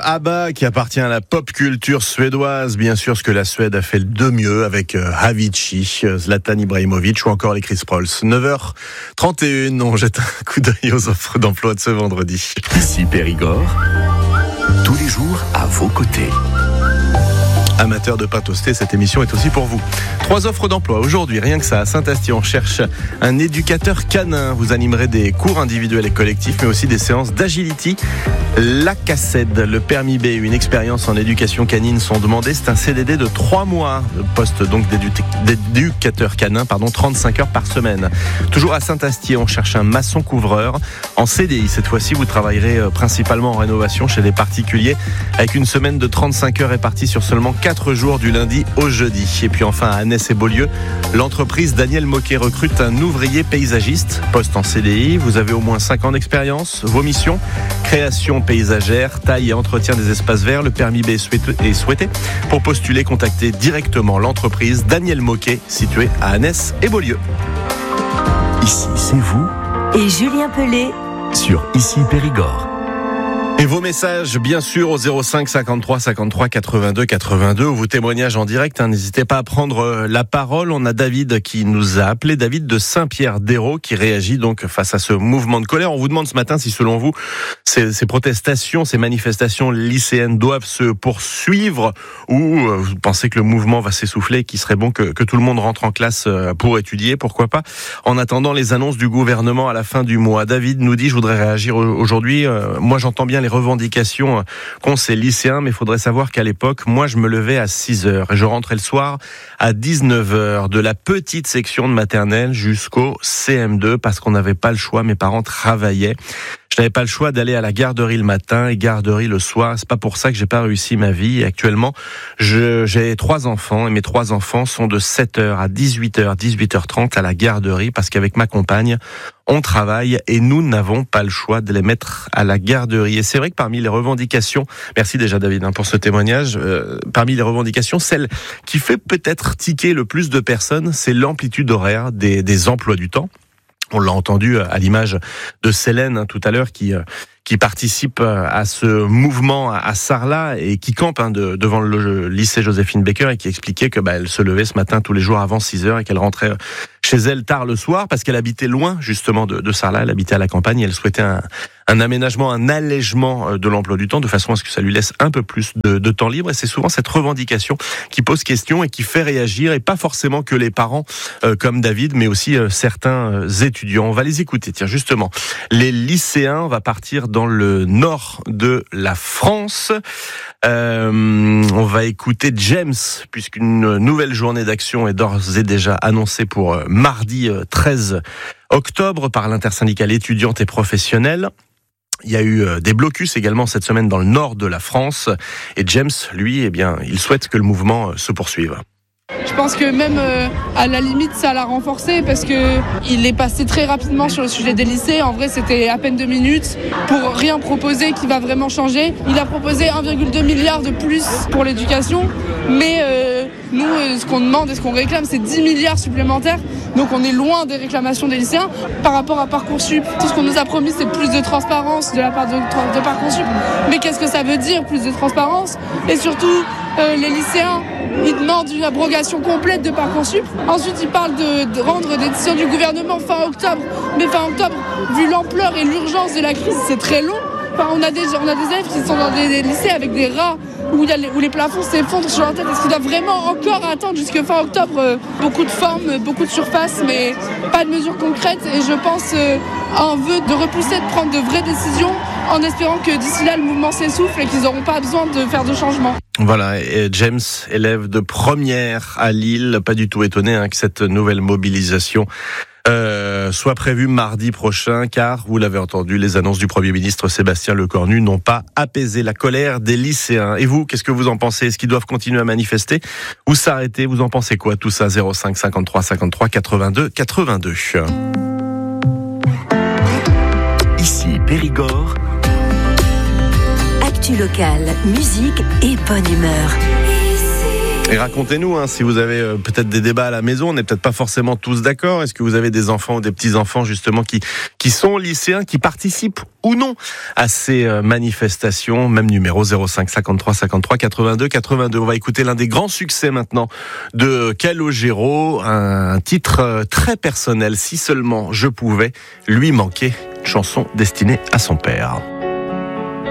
ABBA qui appartient à la pop culture suédoise, bien sûr ce que la Suède a fait de mieux avec Avicii, Zlatan Ibrahimovic ou encore les Chris Prols. 9h31, on jette un coup d'œil aux offres d'emploi de ce vendredi. Ici Périgord, tous les jours à vos côtés. Amateurs de pain toasté, cette émission est aussi pour vous. 3 offres d'emploi aujourd'hui, rien que ça. À Saint-Astier, on cherche un éducateur canin. Vous animerez des cours individuels et collectifs, mais aussi des séances d'agility. La CACED, le permis B et une expérience en éducation canine sont demandés. C'est un CDD de 3 mois. Le poste donc d'éducateur canin, 35 heures par semaine. Toujours à Saint-Astier, on cherche un maçon couvreur. En CDI, cette fois-ci, vous travaillerez principalement en rénovation chez des particuliers, avec une semaine de 35 heures répartie sur seulement 4 jours du lundi au jeudi. Et puis enfin à Annès et Beaulieu, l'entreprise Daniel Moquet recrute un ouvrier paysagiste, poste en CDI. Vous avez au moins 5 ans d'expérience. Vos missions, création paysagère, taille et entretien des espaces verts. Le permis B est souhaité. Pour postuler, contactez directement l'entreprise Daniel Moquet, située à Annès et Beaulieu. Ici, c'est vous et Julien Pellet sur Ici Périgord. Et vos messages, bien sûr, au 05 53 53 82 82, ou vos témoignages en direct. N'hésitez pas à prendre la parole. On a David qui nous a appelé, David de Saint-Pierre-d'Hérault, qui réagit donc face à ce mouvement de colère. On vous demande ce matin si, selon vous, ces protestations, ces manifestations lycéennes doivent se poursuivre, ou vous pensez que le mouvement va s'essouffler, qu'il serait bon que tout le monde rentre en classe pour étudier, pourquoi pas, en attendant les annonces du gouvernement à la fin du mois. David nous dit, je voudrais réagir aujourd'hui. Moi, j'entends bien les revendications qu'ont ces lycéens, mais il faudrait savoir qu'à l'époque, moi je me levais à 6h et je rentrais le soir à 19h de la petite section de maternelle jusqu'au CM2 parce qu'on n'avait pas le choix, mes parents travaillaient. Je n'avais pas le choix d'aller à la garderie le matin et garderie le soir. C'est pas pour ça que j'ai pas réussi ma vie. Et actuellement, j'ai 3 enfants et mes 3 enfants sont de 7h à 18h, 18h30 à la garderie parce qu'avec ma compagne, on travaille et nous n'avons pas le choix de les mettre à la garderie. Et c'est vrai que parmi les revendications, merci déjà David pour ce témoignage, parmi les revendications, celle qui fait peut-être tiquer le plus de personnes, c'est l'amplitude horaire des emplois du temps. On l'a entendu à l'image de Célène tout à l'heure qui participe à ce mouvement à Sarlat et qui campe devant le lycée Joséphine Baker et qui expliquait que elle se levait ce matin tous les jours avant 6h et qu'elle rentrait chez elle tard le soir parce qu'elle habitait loin justement de Sarlat, elle habitait à la campagne et elle souhaitait un aménagement, un allègement de l'emploi du temps de façon à ce que ça lui laisse un peu plus de temps libre. Et c'est souvent cette revendication qui pose question et qui fait réagir, et pas forcément que les parents comme David, mais aussi certains étudiants. On va les écouter. Tiens, justement, les lycéens, on va partir dans le nord de la France. On va écouter James, puisqu'une nouvelle journée d'action est d'ores et déjà annoncée pour mardi 13 octobre par l'intersyndicale étudiante et professionnelle. Il y a eu des blocus également cette semaine dans le nord de la France. Et James, lui, il souhaite que le mouvement se poursuive. Je pense que même à la limite ça l'a renforcé parce que il est passé très rapidement sur le sujet des lycées. En vrai c'était à peine 2 minutes pour rien proposer qui va vraiment changer. Il a proposé 1,2 milliard de plus pour l'éducation, mais nous ce qu'on demande et ce qu'on réclame c'est 10 milliards supplémentaires. Donc on est loin des réclamations des lycéens. Par rapport à Parcoursup, tout ce qu'on nous a promis c'est plus de transparence de la part de Parcoursup. Mais qu'est-ce que ça veut dire plus de transparence? Et surtout les lycéens ils demandent une abrogation complète de Parcoursup. Ensuite, ils parlent de rendre des décisions du gouvernement fin octobre. Mais fin octobre, vu l'ampleur et l'urgence de la crise, c'est très long. Enfin, on a des élèves qui sont dans des lycées avec des rats où les plafonds s'effondrent sur leur tête. Est-ce qu'ils doivent vraiment encore attendre jusqu'à fin octobre? Beaucoup de formes, beaucoup de surfaces, mais pas de mesures concrètes. Et je pense à un vœu de repousser, de prendre de vraies décisions en espérant que d'ici là, le mouvement s'essouffle et qu'ils n'auront pas besoin de faire de changements. Voilà, et James, élève de première à Lille, pas du tout étonné que cette nouvelle mobilisation soit prévue mardi prochain, car, vous l'avez entendu, les annonces du Premier ministre Sébastien Lecornu n'ont pas apaisé la colère des lycéens. Et vous, qu'est-ce que vous en pensez? Est-ce qu'ils doivent continuer à manifester ou s'arrêter? Vous en pensez quoi? Tout ça, 05 53 53 82 82. Ici Périgord. Actu locale, musique et bonne humeur. Et racontez-nous si vous avez peut-être des débats à la maison, on n'est peut-être pas forcément tous d'accord. Est-ce que vous avez des enfants ou des petits-enfants justement qui sont lycéens, qui participent ou non à ces manifestations? Même numéro 05 53 53 82 82. On va écouter l'un des grands succès maintenant de Calogero, un titre très personnel, Si seulement je pouvais lui manquer, une chanson destinée à son père.